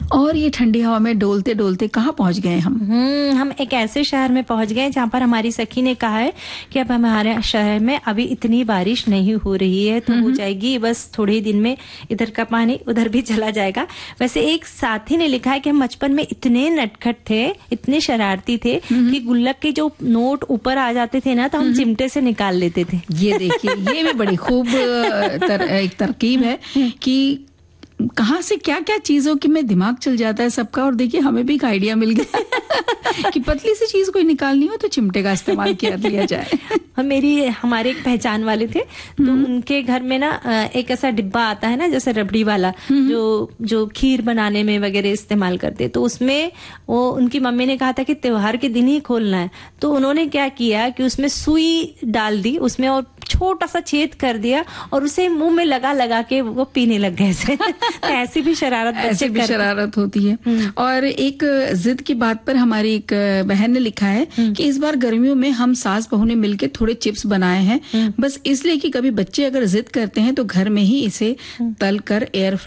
और ये ठंडी हवा में डोलते डोलते कहाँ पहुंच गए हम एक ऐसे शहर में पहुंच गए जहाँ पर हमारी सखी ने कहा है कि अब हमारे शहर में अभी इतनी बारिश नहीं हो रही है, तो हो जाएगी बस थोड़े ही दिन में, इधर का पानी उधर भी चला जाएगा। वैसे एक साथी ने लिखा है कि हम बचपन में इतने नटखट थे, इतने शरारती थे कि गुल्लक के जो नोट ऊपर आ जाते थे ना, तो हम चिमटे से निकाल लेते थे। ये देखिए, ये भी बड़ी खूब एक तरकीब है कि कहाँ से क्या क्या चीजों की में दिमाग चल जाता है सबका। और देखिए, हमें भी एक आइडिया मिल गया कि पतली सी चीज कोई निकालनी हो तो चिमटे का इस्तेमाल किया लिया जाए। हमारे एक पहचान वाले थे, तो उनके घर में ना एक ऐसा डिब्बा आता है ना, जैसे रबड़ी वाला, जो खीर बनाने में वगैरह इस्तेमाल करते, तो उसमें वो उनकी मम्मी ने कहा था कि त्योहार के दिन ही खोलना है। तो उन्होंने क्या किया कि उसमें सुई डाल दी उसमें और छोटा सा छेद कर दिया और उसे मुंह में लगा लगा के वो पीने लग गए। ऐसी भी शरारत होती है। और एक जिद की बात पर हमारी एक बहन ने लिखा है कि इस बार गर्मियों में हम सास बहू ने मिलकर थोड़े चिप्स बनाए हैं, बस इसलिए कि कभी बच्चे अगर जिद करते हैं तो घर में ही इसे तल कर एयर